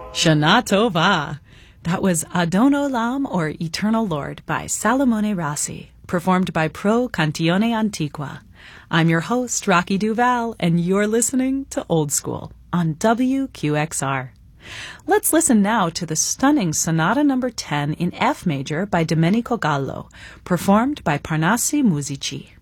Shana Tova. That was Adon Olam, or Eternal Lord, by Salomone Rassi, performed by Pro Cantione Antiqua. I'm your host, Rocky Duval, and you're listening to Old School on WQXR. Let's listen now to the stunning Sonata No. 10 in F major by Domenico Gallo, performed by Parnassi Musici.